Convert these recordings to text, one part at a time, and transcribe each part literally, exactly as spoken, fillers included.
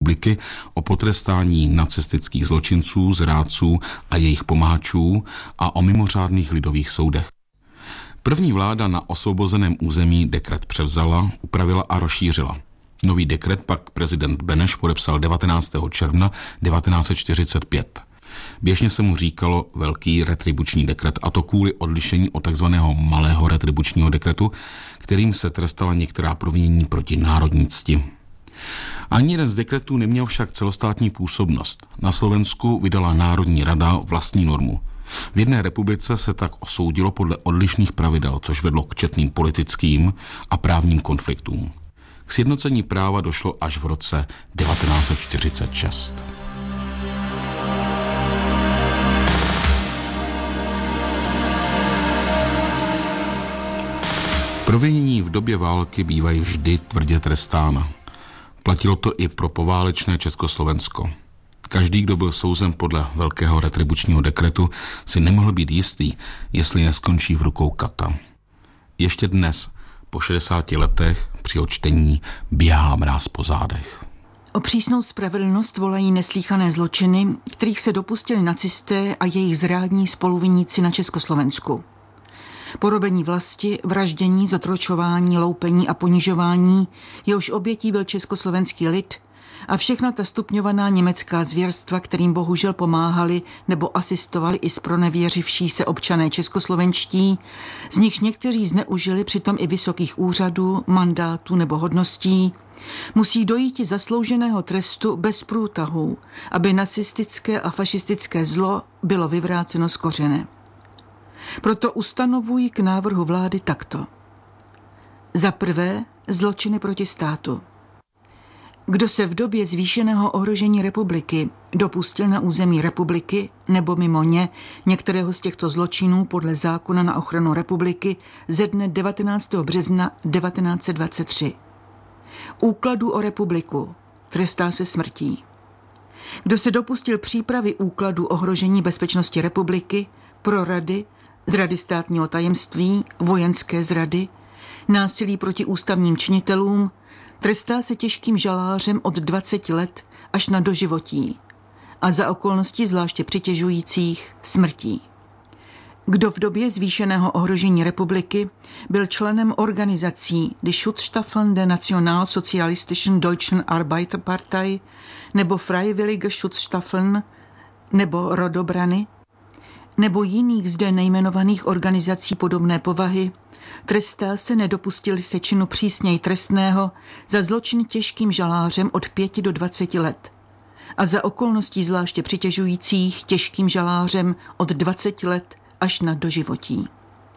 republiky o potrestání nacistických zločinců, zrádců a jejich pomáčů a o mimořádných lidových soudech. První vláda na osvobozeném území dekret převzala, upravila a rozšířila. Nový dekret pak prezident Beneš podepsal devatenáctého června devatenáct set čtyřicet pět. Běžně se mu říkalo velký retribuční dekret, a to kvůli odlišení od takzvaného malého retribučního dekretu, kterým se trestala některá provinění proti národní cti. Ani jeden z dekretů neměl však celostátní působnost. Na Slovensku vydala Národní rada vlastní normu. V jedné republice se tak osoudilo podle odlišných pravidel, což vedlo k četným politickým a právním konfliktům. K sjednocení práva došlo až v roce devatenáct set čtyřicet šest. Provinění v době války bývají vždy tvrdě trestána. Platilo to i pro poválečné Československo. Každý, kdo byl souzen podle velkého retribučního dekretu, si nemohl být jistý, jestli neskončí v rukou kata. Ještě dnes, po šedesáti letech, při odčtení běhá mráz po zádech. O přísnou spravedlnost volají neslýchané zločiny, kterých se dopustili nacisté a jejich zrádní spoluviníci na Československu. Porobení vlasti, vraždění, zatročování, loupení a ponižování, jehož obětí byl československý lid, a všechna ta stupňovaná německá zvěrstva, kterým bohužel pomáhali nebo asistovali i zpronevěřivší se občané českoslovenští, z nichž někteří zneužili přitom i vysokých úřadů, mandátů nebo hodností, musí dojít zaslouženého trestu bez průtahů, aby nacistické a fašistické zlo bylo vyvráceno z kořene. Proto ustanovují k návrhu vlády takto. Za prvé, zločiny proti státu. Kdo se v době zvýšeného ohrožení republiky dopustil na území republiky nebo mimo ně některého z těchto zločinů podle zákona na ochranu republiky ze dne devatenáctého března devatenáct set dvacet tři. Úkladu o republiku trestá se smrtí. Kdo se dopustil přípravy úkladu ohrožení bezpečnosti republiky, prorady, zrady státního tajemství, vojenské zrady, násilí proti ústavním činitelům, trestá se těžkým žalářem od dvaceti let až na doživotí a za okolností zvláště přitěžujících smrtí. Kdo v době zvýšeného ohrožení republiky byl členem organizací Die Schutzstaffeln der Nationalsozialistischen Deutschen Arbeiterpartei nebo Freiwillige Schutzstaffeln nebo Rodobrany nebo jiných zde nejmenovaných organizací podobné povahy, trestá se, nedopustili se činu přísněji trestného za zločin těžkým žalářem od pěti do dvaceti let a za okolností zvláště přitěžujících těžkým žalářem od dvaceti let až na doživotí.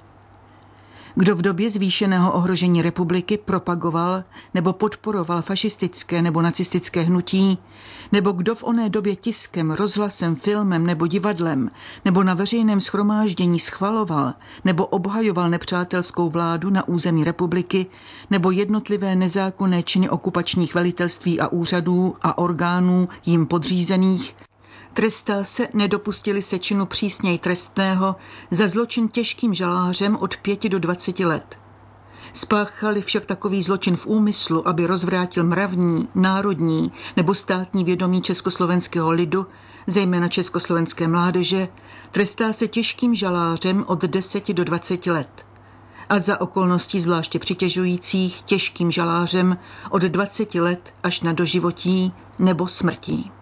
Kdo v době zvýšeného ohrožení republiky propagoval nebo podporoval fašistické nebo nacistické hnutí, nebo kdo v oné době tiskem, rozhlasem, filmem nebo divadlem nebo na veřejném shromáždění schvaloval nebo obhajoval nepřátelskou vládu na území republiky nebo jednotlivé nezákonné činy okupačních velitelství a úřadů a orgánů jim podřízených, trestá se, nedopustili se činu přísněji trestného za zločin těžkým žalářem od pěti do dvaceti let. Spáchali však takový zločin v úmyslu, aby rozvrátil mravní, národní nebo státní vědomí československého lidu, zejména československé mládeže, trestá se těžkým žalářem od deseti do dvaceti let a za okolností zvláště přitěžujících těžkým žalářem od dvaceti let až na doživotí nebo smrtí.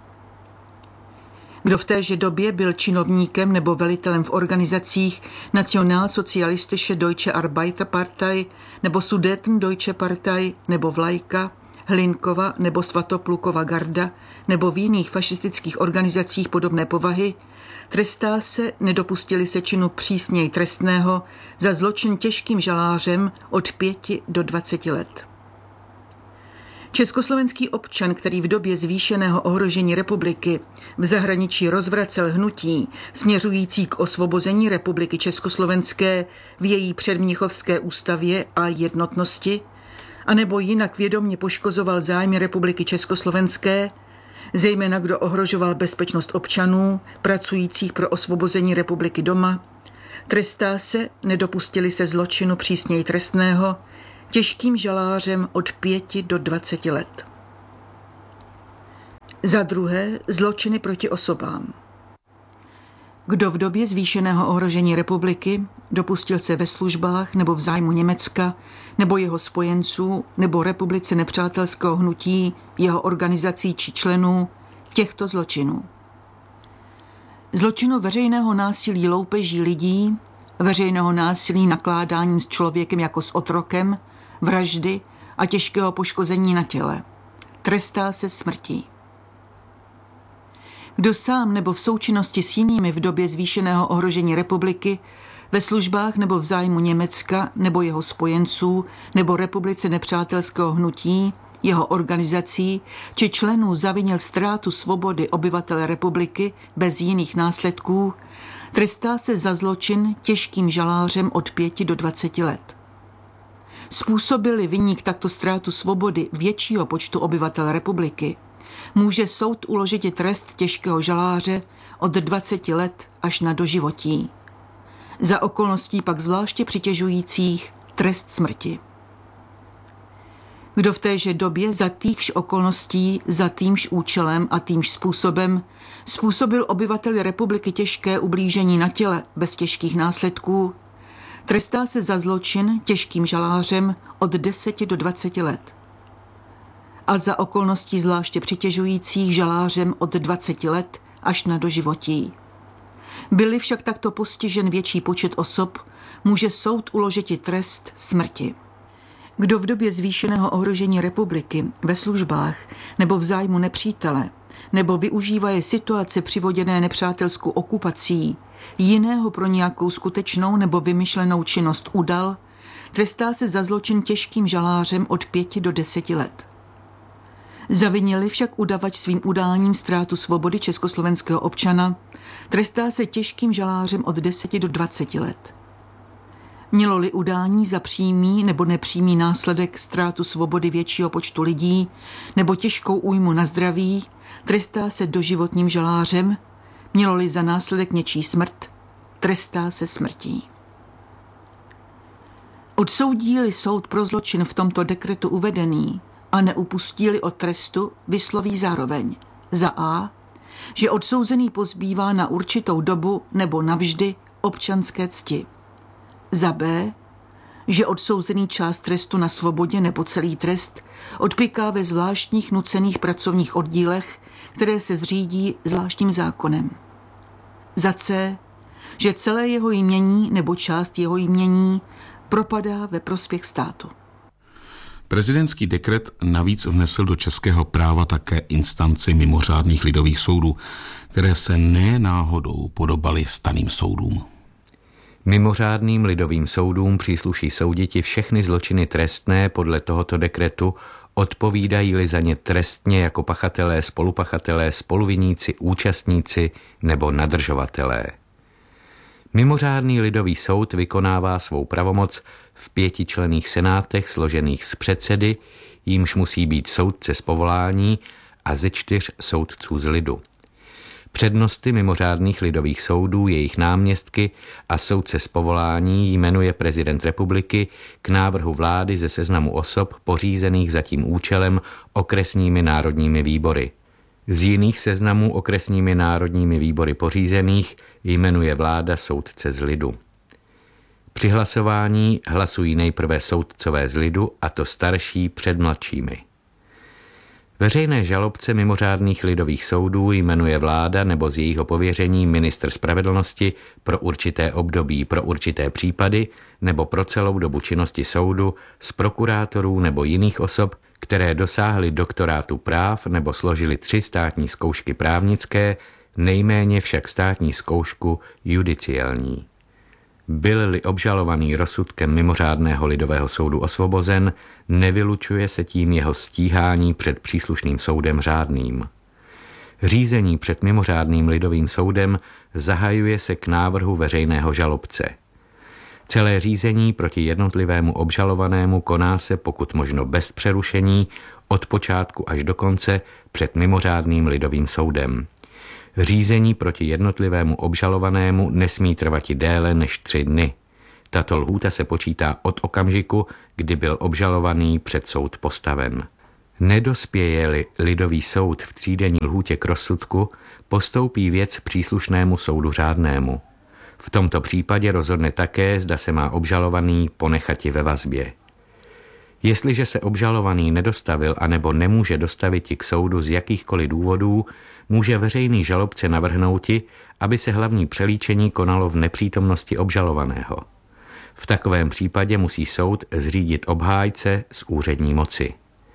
Kdo v téže době byl činovníkem nebo velitelem v organizacích Nationalsozialistische Deutsche Arbeiterpartei nebo Sudetendeutsche Partei nebo Vlajka, Hlinkova nebo Svatoplukova garda nebo v jiných fašistických organizacích podobné povahy, trestá se, nedopustili se činu přísněji trestného za zločin těžkým žalářem od pěti do dvaceti let. Československý občan, který v době zvýšeného ohrožení republiky v zahraničí rozvracel hnutí směřující k osvobození republiky československé v její předmnichovské ústavě a jednotnosti, anebo jinak vědomě poškozoval zájmy republiky československé, zejména kdo ohrožoval bezpečnost občanů pracujících pro osvobození republiky doma, trestá se, nedopustili se zločinu přísněji trestného, těžkým žalářem od pěti do dvaceti let. Za druhé, zločiny proti osobám. Kdo v době zvýšeného ohrožení republiky dopustil se ve službách nebo v zájmu Německa nebo jeho spojenců nebo republice nepřátelského hnutí, jeho organizací či členů těchto zločinů. Zločinu veřejného násilí loupeží lidí, veřejného násilí nakládáním s člověkem jako s otrokem, vraždy a těžkého poškození na těle. Trestá se smrtí. Kdo sám nebo v součinnosti s jinými v době zvýšeného ohrožení republiky, ve službách nebo v zájmu Německa nebo jeho spojenců nebo republice nepřátelského hnutí, jeho organizací či členů zavinil ztrátu svobody obyvatele republiky bez jiných následků, trestá se za zločin těžkým žalářem od pěti do dvaceti let. Způsobili viník takto ztrátu svobody většího počtu obyvatel republiky, může soud uložit trest těžkého žaláře od dvaceti let až na doživotí. Za okolností pak zvláště přitěžujících trest smrti. Kdo v téže době za týchž okolností, za týmž účelem a týmž způsobem způsobil obyvateli republiky těžké ublížení na těle bez těžkých následků, trestá se za zločin těžkým žalářem od deseti do dvaceti let. A za okolností zvláště přitěžujících žalářem od dvaceti let až na doživotí. Byli však takto postižen větší počet osob, může soud uložit trest smrti. Kdo v době zvýšeného ohrožení republiky ve službách nebo v zájmu nepřítele nebo využívaje situace přivoděné nepřátelskou okupací jiného pro nějakou skutečnou nebo vymyšlenou činnost udal, trestá se za zločin těžkým žalářem od pěti do deseti let. Zavinili však udavač svým udáním ztrátu svobody československého občana, trestá se těžkým žalářem od deseti do dvaceti let. Mělo-li udání za přímý nebo nepřímý následek ztrátu svobody většího počtu lidí nebo těžkou újmu na zdraví, trestá se doživotním žalářem, mělo-li za následek něčí smrt, trestá se smrtí. Odsoudí-li soud pro zločin v tomto dekretu uvedený a neupustí-li od trestu, vysloví zároveň za a, že odsouzený pozbývá na určitou dobu nebo navždy občanské cti. Za b, že odsouzený část trestu na svobodě nebo celý trest odpiká ve zvláštních nucených pracovních oddílech, které se zřídí zvláštním zákonem. Za c, že celé jeho jmění nebo část jeho jmění propadá ve prospěch státu. Prezidentský dekret navíc vnesl do českého práva také instanci mimořádných lidových soudů, které se ne náhodou podobaly staným soudům. Mimořádným lidovým soudům přísluší souditi všechny zločiny trestné podle tohoto dekretu, odpovídají-li za ně trestně jako pachatelé, spolupachatelé, spoluviníci, účastníci nebo nadržovatelé. Mimořádný lidový soud vykonává svou pravomoc v pětičlenných senátech složených z předsedy, jímž musí být soudce z povolání a ze čtyř soudců z lidu. Přednosty mimořádných lidových soudů, jejich náměstky a soudce z povolání jmenuje prezident republiky k návrhu vlády ze seznamu osob pořízených za tím účelem okresními národními výbory. Z jiných seznamů okresními národními výbory pořízených jmenuje vláda soudce z lidu. Při hlasování hlasují nejprve soudcové z lidu, a to starší před mladšími. Veřejné žalobce mimořádných lidových soudů jmenuje vláda nebo z jejího pověření ministr spravedlnosti pro určité období, pro určité případy nebo pro celou dobu činnosti soudu z prokurátorů nebo jiných osob, které dosáhly doktorátu práv nebo složili tři státní zkoušky právnické, nejméně však státní zkoušku judiciální. Byl-li obžalovaný rozsudkem mimořádného lidového soudu osvobozen, nevylučuje se tím jeho stíhání před příslušným soudem řádným. Řízení před mimořádným lidovým soudem zahajuje se k návrhu veřejného žalobce. Celé řízení proti jednotlivému obžalovanému koná se pokud možno bez přerušení od počátku až do konce před mimořádným lidovým soudem. Řízení proti jednotlivému obžalovanému nesmí trvati déle než tři dny. Tato lhůta se počítá od okamžiku, kdy byl obžalovaný před soud postaven. Nedospěje-li lidový soud v třídenní lhůtě k rozsudku, postoupí věc příslušnému soudu řádnému. V tomto případě rozhodne také, zda se má obžalovaný ponechati ve vazbě. Jestliže se obžalovaný nedostavil anebo nemůže dostaviti k soudu z jakýchkoliv důvodů, může veřejný žalobce navrhnouti, aby se hlavní přelíčení konalo v nepřítomnosti obžalovaného. V takovém případě musí soud zřídit obhájce z úřední moci.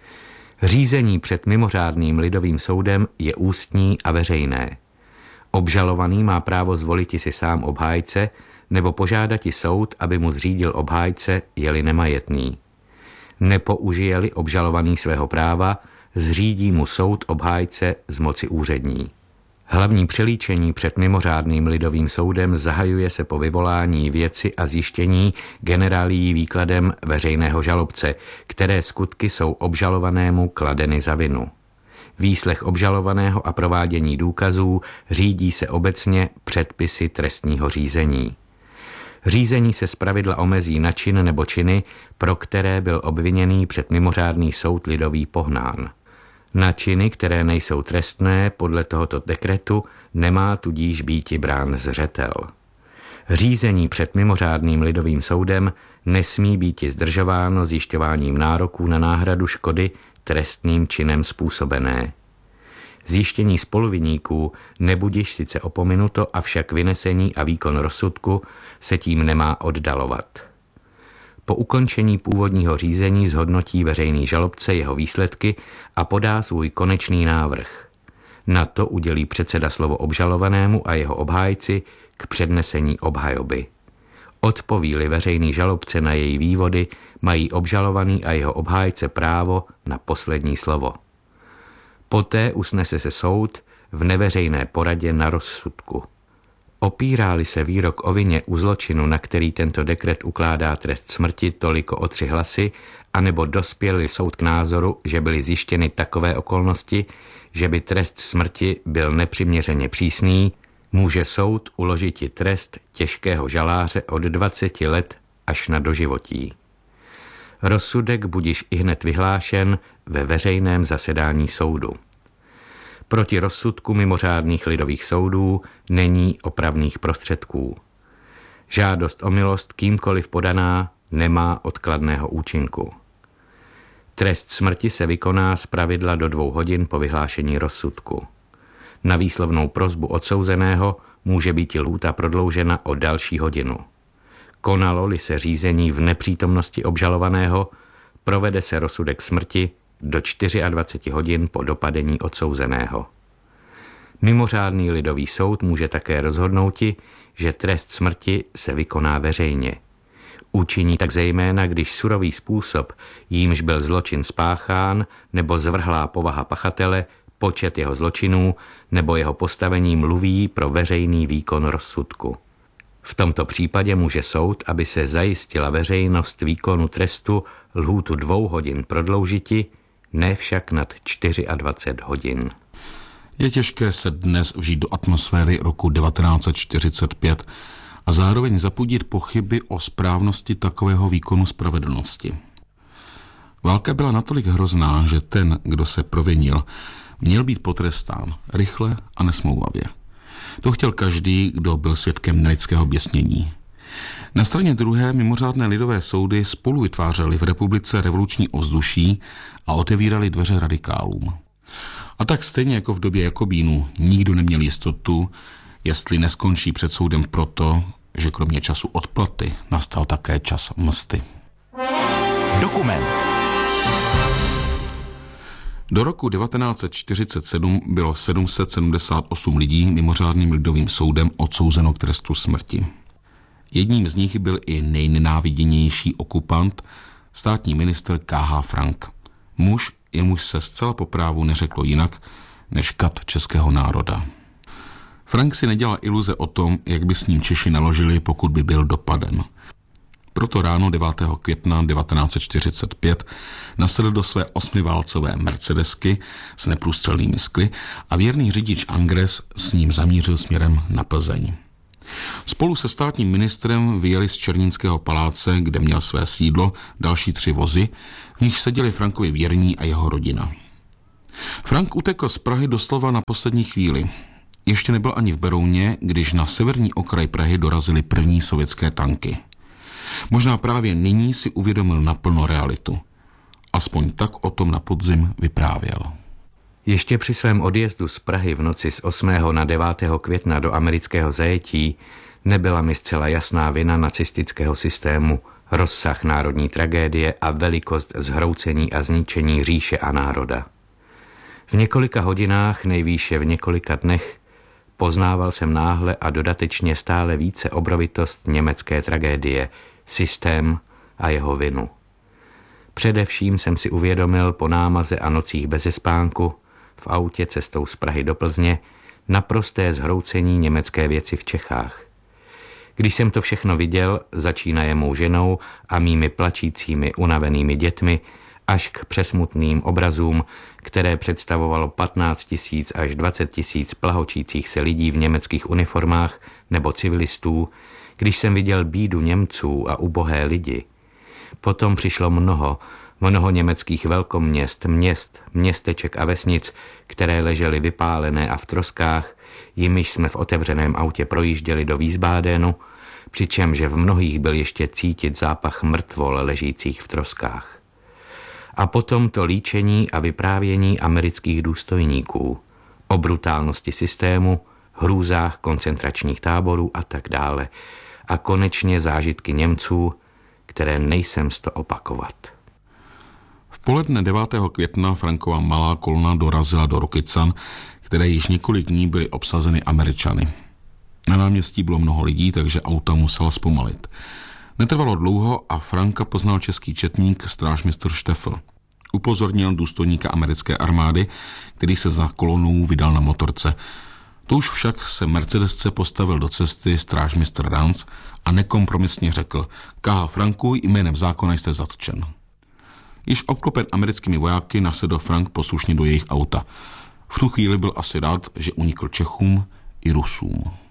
Řízení před mimořádným lidovým soudem je ústní a veřejné. Obžalovaný má právo zvoliti si sám obhájce nebo požádati soud, aby mu zřídil obhájce, je-li nemajetný. Nepoužije-li obžalovaný svého práva, zřídí mu soud obhájce z moci úřední. Hlavní přelíčení před mimořádným lidovým soudem zahajuje se po vyvolání věci a zjištění generálií výkladem veřejného žalobce, které skutky jsou obžalovanému kladeny za vinu. Výslech obžalovaného a provádění důkazů řídí se obecně předpisy trestního řízení. Řízení se zpravidla omezí na čin nebo činy, pro které byl obviněný před mimořádný soud lidový pohnán. Na činy, které nejsou trestné, podle tohoto dekretu nemá tudíž býti brán zřetel. Řízení před mimořádným lidovým soudem nesmí býti zdržováno zjišťováním nároků na náhradu škody trestným činem způsobené. Zjištění spoluviníků nebudiž sice opominuto, avšak vynesení a výkon rozsudku se tím nemá oddalovat. Po ukončení původního řízení zhodnotí veřejný žalobce jeho výsledky a podá svůj konečný návrh. Na to udělí předseda slovo obžalovanému a jeho obhájci k přednesení obhajoby. Odpoví-li veřejný žalobce na její vývody, mají obžalovaný a jeho obhájce právo na poslední slovo. Poté usnese se soud v neveřejné poradě na rozsudku. Opírá-li se výrok o vině u zločinu, na který tento dekret ukládá trest smrti, toliko o tři hlasy, anebo dospěl-li soud k názoru, že byly zjištěny takové okolnosti, že by trest smrti byl nepřiměřeně přísný, může soud uložiti trest těžkého žaláře od dvaceti let až na doživotí. Rozsudek budiž ihned vyhlášen ve veřejném zasedání soudu. Proti rozsudku mimořádných lidových soudů není opravných prostředků. Žádost o milost kýmkoliv podaná nemá odkladného účinku. Trest smrti se vykoná zpravidla do dvou hodin po vyhlášení rozsudku. Na výslovnou prosbu odsouzeného může být lhůta prodloužena o další hodinu. Konalo-li se řízení v nepřítomnosti obžalovaného, provede se rozsudek smrti do dvaceti čtyř hodin po dopadení odsouzeného. Mimořádný lidový soud může také rozhodnouti, že trest smrti se vykoná veřejně. Učiní tak zejména, když surový způsob, jímž byl zločin spáchán, nebo zvrhlá povaha pachatele, počet jeho zločinů nebo jeho postavení mluví pro veřejný výkon rozsudku. V tomto případě může soud, aby se zajistila veřejnost výkonu trestu, lhůtu dvou hodin prodloužiti, ne však nad dvacet čtyři hodin. Je těžké se dnes vžít do atmosféry roku devatenáct set čtyřicet pět a zároveň zapudit pochyby o správnosti takového výkonu spravedlnosti. Válka byla natolik hrozná, že ten, kdo se provinil, měl být potrestán rychle a nesmouvavě. To chtěl každý, kdo byl svědkem nelidského běsnění. Na straně druhé mimořádné lidové soudy spolu vytvářely v republice revoluční ovzduší a otevírali dveře radikálům. A tak stejně jako v době Jakobínů nikdo neměl jistotu, jestli neskončí před soudem proto, že kromě času odplaty nastal také čas msty. Dokument. Do roku devatenáct set čtyřicet sedm bylo sedm set sedmdesát osm lidí mimořádným lidovým soudem odsouzeno k trestu smrti. Jedním z nich byl i nejnenáviděnější okupant, státní ministr K H Frank. Muž, jemuž se zcela po právu neřeklo jinak než kat českého národa. Frank si nedělal iluze o tom, jak by s ním Češi naložili, pokud by byl dopaden. Proto ráno devátého května devatenáct set čtyřicet pět nasedl do své osmiválcové Mercedesky s neprůstřelnými skly a věrný řidič Angres s ním zamířil směrem na Plzeň. Spolu se státním ministrem vyjeli z Černínského paláce, kde měl své sídlo, další tři vozy, v nich seděli Frankovi věrní a jeho rodina. Frank utekl z Prahy doslova na poslední chvíli. Ještě nebyl ani v Berouně, když na severní okraj Prahy dorazily první sovětské tanky. Možná právě nyní si uvědomil naplno realitu. Aspoň tak o tom na podzim vyprávěl. Ještě při svém odjezdu z Prahy v noci z osmého na devátého května do amerického zajetí nebyla mi zcela jasná vina nacistického systému, rozsah národní tragédie a velikost zhroucení a zničení říše a národa. V několika hodinách, nejvýše v několika dnech, poznával jsem náhle a dodatečně stále více obrovitost německé tragédie, systém a jeho vinu. Především jsem si uvědomil po námaze a nocích beze spánku v autě cestou z Prahy do Plzně naprosté zhroucení německé věci v Čechách. Když jsem to všechno viděl, začínaje mou ženou a mými plačícími unavenými dětmi, až k přesmutným obrazům, které představovalo patnáct tisíc až dvacet tisíc plahočících se lidí v německých uniformách nebo civilistů, když jsem viděl bídu Němců a ubohé lidi. Potom přišlo mnoho, mnoho německých velkoměst, měst, městeček a vesnic, které ležely vypálené a v troskách, jimiž jsme v otevřeném autě projížděli do Wiesbadenu, přičemž v mnohých byl ještě cítit zápach mrtvol ležících v troskách. A potom to líčení a vyprávění amerických důstojníků o brutálnosti systému, hrůzách koncentračních táborů a tak dále. A konečně zážitky Němců, které nejsem sto opakovat. V poledne devátého května Frankova malá kolona dorazila do Rokycan, které již několik dní byly obsazeny Američany. Na náměstí bylo mnoho lidí, takže auta musela zpomalit. Netrvalo dlouho a Franka poznal český četník strážmistr Štefl. Upozornil důstojníka americké armády, který se za kolonou vydal na motorce. To už však se Mercedesce postavil do cesty strážmistr Ranc a nekompromisně řekl: K H Franku, jménem zákona jste zatčen. Již obklopen americkými vojáky nasedl Frank poslušně do jejich auta. V tu chvíli byl asi rád, že unikl Čechům i Rusům.